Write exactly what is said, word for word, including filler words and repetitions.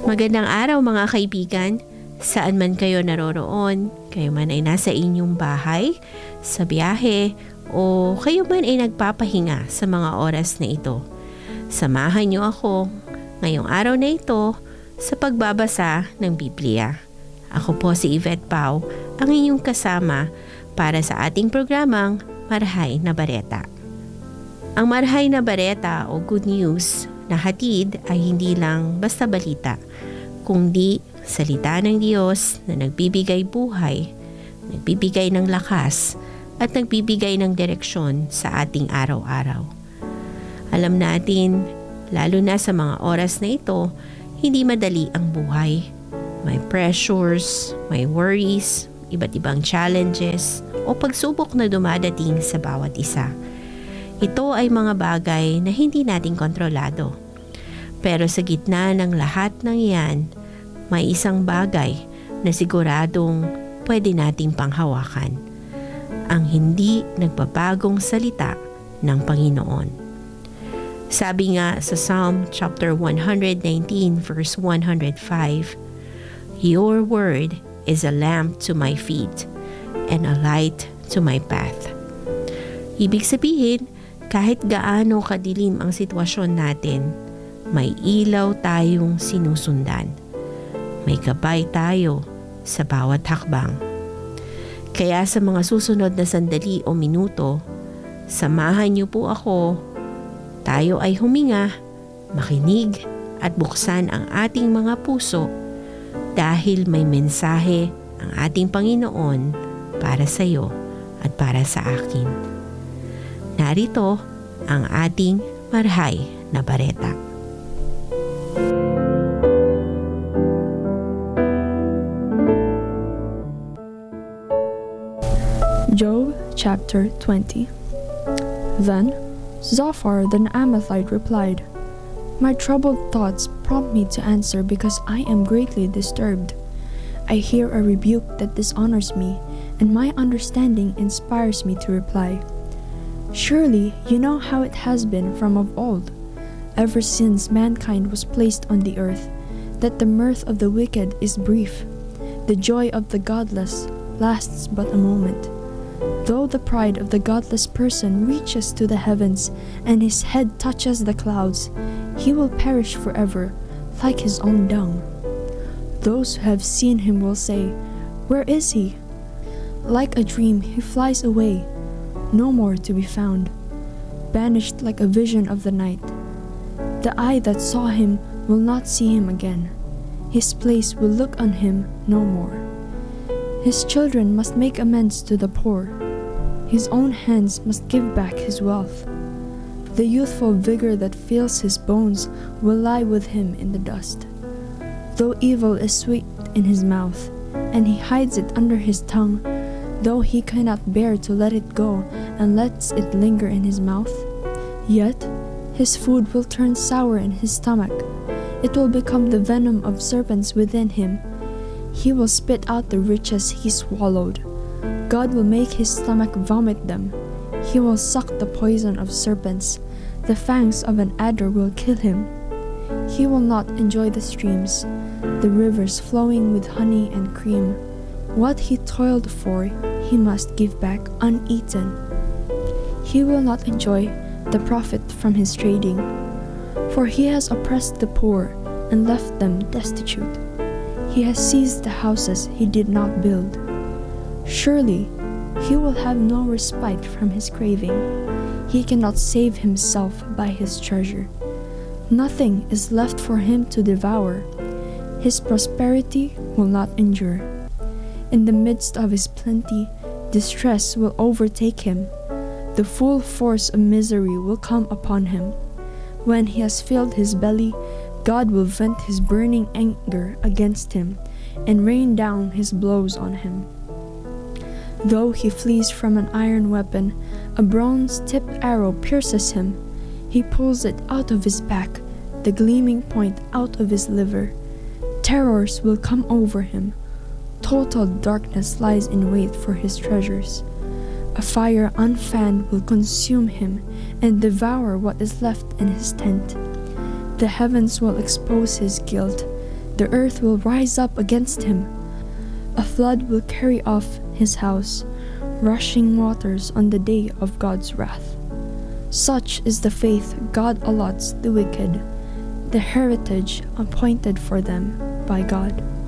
Magandang araw mga kaibigan, saan man kayo naroroon, kayo man ay nasa inyong bahay, sa biyahe, o kayo man ay nagpapahinga sa mga oras na ito. Samahan niyo ako ngayong araw na ito sa pagbabasa ng Biblia. Ako po si Yvette Pau, ang inyong kasama para sa ating programang Marhay na Bareta. Ang Marhay na Bareta o Good News na hatid ay hindi lang basta balita, kundi salita ng Diyos na nagbibigay buhay, nagbibigay ng lakas, at nagbibigay ng direksyon sa ating araw-araw. Alam natin, lalo na sa mga oras na ito, hindi madali ang buhay. May pressures, may worries, iba't ibang challenges, o pagsubok na dumadating sa bawat isa. Ito ay mga bagay na hindi natin kontrolado. Pero sa gitna ng lahat ng iyan, may isang bagay na siguradong pwede nating panghawakan. Ang hindi nagbabagong salita ng Panginoon. Sabi nga sa Psalm chapter one nineteen verse one oh five, "Your word is a lamp to my feet and a light to my path." Ibig sabihin, kahit gaano kadilim ang sitwasyon natin, may ilaw tayong sinusundan. May gabay tayo sa bawat hakbang. Kaya sa mga susunod na sandali o minuto, samahan niyo po ako. Tayo ay huminga, makinig at buksan ang ating mga puso dahil may mensahe ang ating Panginoon para sa iyo at para sa akin. Narito ang ating Marhay na Bareta. Job chapter twenty. Then Zophar the Naamathite replied, "My troubled thoughts prompt me to answer because I am greatly disturbed. I hear a rebuke that dishonors me, and my understanding inspires me to reply. Surely you know how it has been from of old, ever since mankind was placed on the earth, that the mirth of the wicked is brief, the joy of the godless lasts but a moment. Though the pride of the godless person reaches to the heavens, and his head touches the clouds, he will perish forever, like his own dung. Those who have seen him will say, 'Where is he?' Like a dream he flies away, no more to be found, banished like a vision of the night. The eye that saw him will not see him again. His place will look on him no more. His children must make amends to the poor. His own hands must give back his wealth. The youthful vigor that fills his bones will lie with him in the dust. Though evil is sweet in his mouth, and he hides it under his tongue, though he cannot bear to let it go and lets it linger in his mouth, yet his food will turn sour in his stomach. It will become the venom of serpents within him. He will spit out the riches he swallowed. God will make his stomach vomit them. He will suck the poison of serpents. The fangs of an adder will kill him. He will not enjoy the streams, the rivers flowing with honey and cream. What he toiled for, he must give back uneaten. He will not enjoy the profit from his trading, for he has oppressed the poor and left them destitute. He has seized the houses he did not build. Surely he will have no respite from his craving. He cannot save himself by his treasure. Nothing is left for him to devour. His prosperity will not endure. In the midst of his plenty, distress will overtake him. The full force of misery will come upon him. When he has filled his belly, God will vent his burning anger against him and rain down his blows on him. Though he flees from an iron weapon, a bronze-tipped arrow pierces him. He pulls it out of his back, the gleaming point out of his liver. Terrors will come over him. Total darkness lies in wait for his treasures. A fire unfanned will consume him and devour what is left in his tent. The heavens will expose his guilt. The earth will rise up against him. A flood will carry off his house, rushing waters on the day of God's wrath. Such is the faith God allots the wicked, the heritage appointed for them by God.